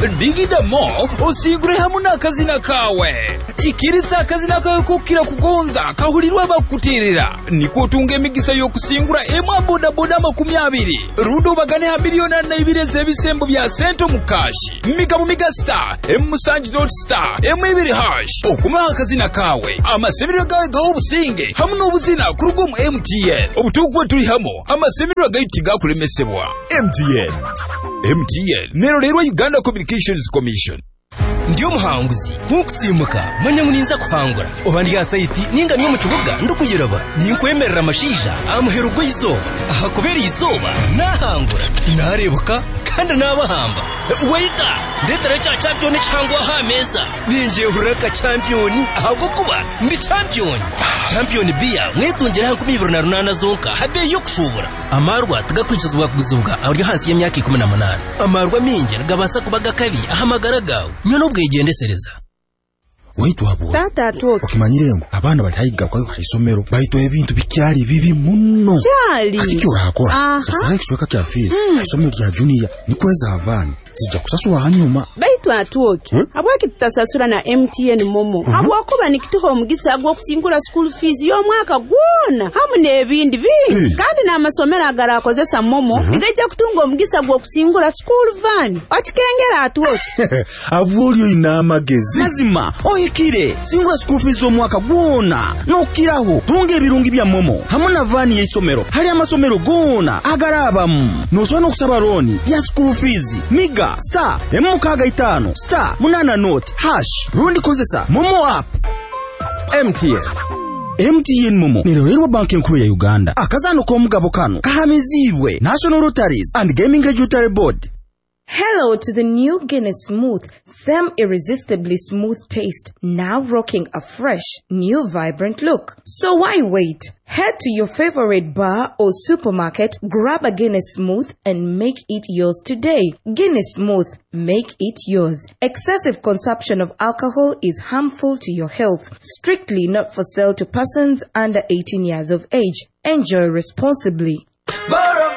digidamo osigure hamwe n'akazina kawe ikiriza akazina kawe kukira kugonza kahulirwa bakutirira niko utunga emigisa y'okusingura emwa bodaboda 20 rudo bagane ha miliyoni 2 ebisembo bya sento mukashi migabo migastar emusanji dot star M2 hash okuma akazina kawe amasemerero gawe gaho businge hamwe n'obuzina kurugo mu MTN obutugwe tuli hamo amasemerero gayitiga kulemesebwa MTN nero rero Uganda Communications Commission. Ndiyo muhanguzi nkukutsimuka manyamuninza kuhangura obandya site ninga niyo mucubuga ndukuyiraba ninkwemerera amashija amuherugo izoba ahakubera izoba nahangura narebuka kandi nabahamba waita ndetera cha champion cyangwa ha meza ningiye huraka champion ahubwo kuba ndi champion bia mwetungira hanku 2028 zonka habe yo kushobora amarwa tugakwicizwa kuzubwa aburyo hansi y'imyaka 18 amarwa minge gabasa kubaga kabi ahamagara gawe nyo bwegendesereza Waitu hapo tata atoke okimanyirengo abana bali hayiga kwa haisomero baito ebintu bikyali bibi muno cyali atiki urakora sasa ekishweka kya fees isomero rya junior nikweza avani sija kusasura hanyuma baitu atoke abwaki tutasasura na MTN momo abwakuba nikituho omugisa agwo kusingula school fees yo mwaka gwona hamu nebindi bingi kandi na amasomero agarakozesa momo igajja kutunga omugisa agwo kusingula school van atikengera atoke abulyo ina magezi lazima ikire singula school fees omwaka gwona nokiraho tunge ebirungi bya momo hamwe na vani y'isomero hali amasomero gona agarabamu nosona okusaba loan ya school fees miga star M65 star 8 note hash rundi kozesa momo app MTN momo nirerwa banki nkuru ya Uganda akazano ko mugabo kano kahamizibwe National Lotteries and Gaming Regulatory Board. Hello to the new Guinness Smooth, them irresistibly smooth taste, now rocking a fresh, new vibrant look. So why wait? Head to your favorite bar or supermarket, grab a Guinness Smooth and make it yours today. Guinness Smooth, make it yours. Excessive consumption of alcohol is harmful to your health. Strictly not for sale to persons under 18 years of age. Enjoy responsibly.